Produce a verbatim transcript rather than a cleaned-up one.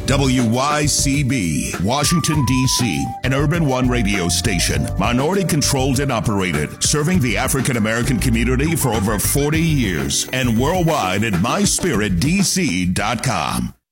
W Y C B, Washington, D C, an Urban One radio station, minority controlled and operated, serving the African American community for over forty years, and worldwide at my spirit d c dot com.